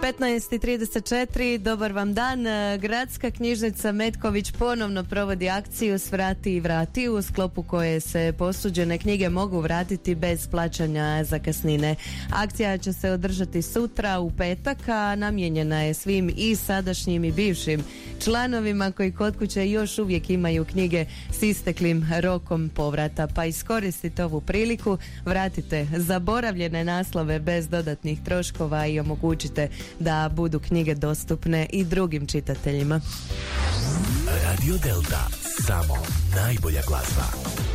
15:34, dobar vam dan. Gradska knjižnica Metković ponovno provodi akciju Svrati i vrati, u sklopu koje se posuđene knjige mogu vratiti bez plaćanja zakasnine. Akcija će se održati sutra u petak, a namijenjena je svim i sadašnjim i bivšim članovima koji kod kuće još uvijek imaju knjige s isteklim rokom povrata. Pa iskoristite ovu priliku, vratite zaboravljene naslove bez dodatnih troškova i omogućite da budu knjige dostupne i drugim čitateljima. Radio Delta, samo najbolja glazba.